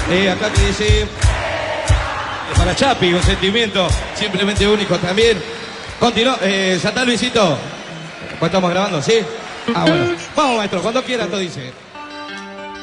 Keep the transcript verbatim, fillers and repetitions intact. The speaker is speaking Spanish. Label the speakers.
Speaker 1: Eh, acá te dice... Para Chapi, un sentimiento simplemente único también. Continúa, eh, ¿ya está Luisito? Pues estamos grabando, ¿sí? Ah, bueno. Vamos, maestro, cuando quiera, todo dice.